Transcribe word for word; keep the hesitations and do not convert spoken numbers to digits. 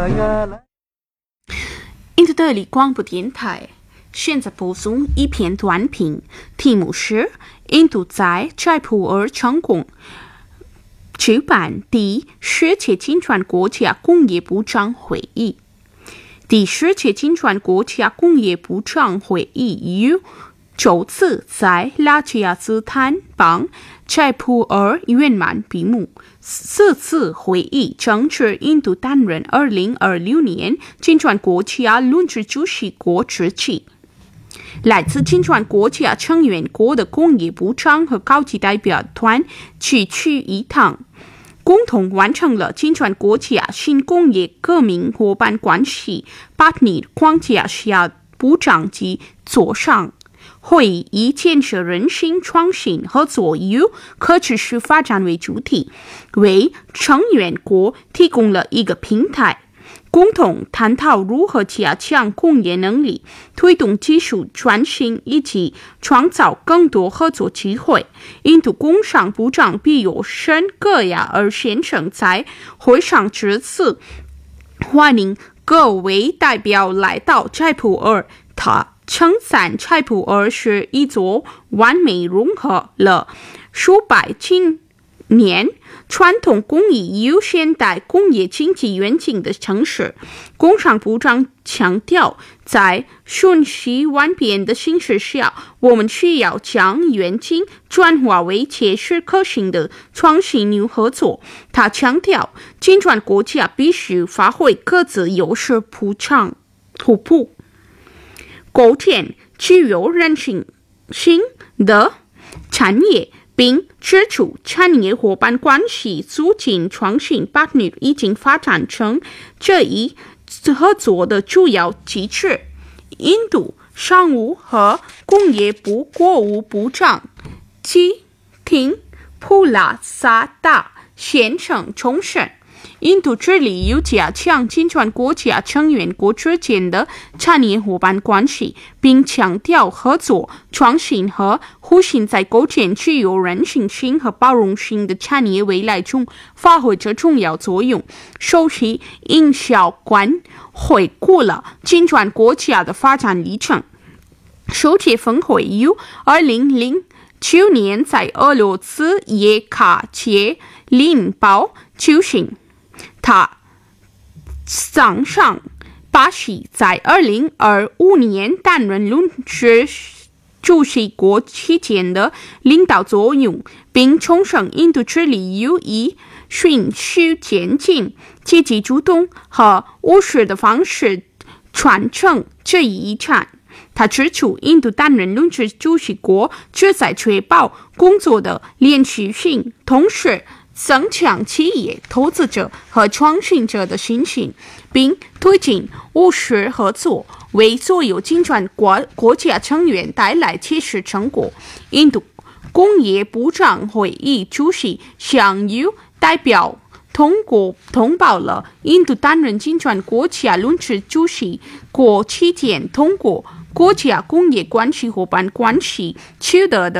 印度德里广播电台现在播送一篇短评，题目是印度在斋普尔成功举办第十届金砖国家工业部长会议。第十届金砖国家工业部长会议于周四在拉吉亚斯坦邦斋普尔圆满闭幕。此次会议正值印度担任二零二六年金砖国家轮值主席国之际。来自金砖国家成员国的工业部长和高级代表团齐聚一堂，共同完成了金砖国家新工业革命伙伴关系八年框架下部长级座上。会议以建设人性、创新、合作与可持续发展为主题，为成员国提供了一个平台，共同探讨如何加强工业能力，推动技术转型以及创造更多合作机会。印度工商部长比尤申戈亚尔先生在会上致辞，欢迎各位代表来到斋普尔。他称赞斋普尔是一座完美融合了数百经年传统工艺与现代工业经济远景的城市。工商部长强调，在瞬息万变的形势下，我们需要将远景转化为切实可行的创新与合作。他强调，金砖国家必须发挥各自优势，铺畅互补，构建具有韧性的产业，并指出产业伙伴关系促进创新八年已经发展成这一合作的主要机制。印度商务和工业部国务部长吉廷普拉萨达先生重申，印度致力于加强金砖国家成员国之间的产业伙伴关系，并强调合作、创新和互信在构建具有韧性性和包容性的产业未来中发挥着重要作用。首席营销官回顾了金砖国家的发展历程。首届峰会于二零零九年在俄罗斯叶卡捷琳堡举行。他赞赏巴西在二零二五年担任轮值主席国期间的领导作用，并重申印度致力于以循序渐进、积极主动和务实的方式传承这一遗产。他指出，印度担任轮值主席国旨在确保工作的连续性，同时增强企业投资者和创新者的信心，并推进务实合作，为所有金砖国国家成员带来切实成果。印度工业部长会议主席向与代表通过通报了印度担任金砖国家轮值主席国期间通过国家工业关系伙伴关系取得的